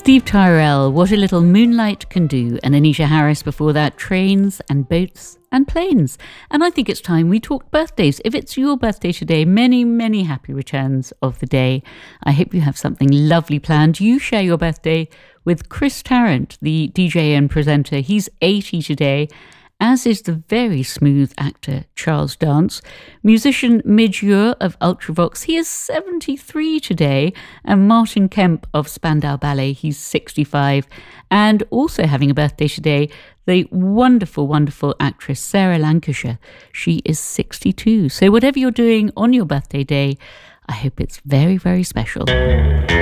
Steve Tyrell, What a Little Moonlight Can Do, and Anisha Harris before that, Trains and Boats and Planes. And I think it's time we talked birthdays. If it's your birthday today, many, many happy returns of the day. I hope you have something lovely planned. You share your birthday with Chris Tarrant, the DJ and presenter. He's 80 today, as is the very smooth actor Charles Dance. Musician Midge Ure of Ultravox, he is 73 today, and Martin Kemp of Spandau Ballet, he's 65. And also having a birthday today, the wonderful, wonderful actress Sarah Lancashire. She is 62. So whatever you're doing on your birthday day, I hope it's very, very special.